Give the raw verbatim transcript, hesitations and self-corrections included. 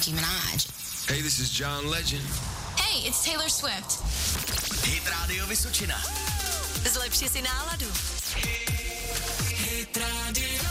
Nicki Minaj. Hey, this is John Legend. Hey, it's Taylor Swift. Hit Radio Vysočina. Zlepši si náladu. Hit Radio.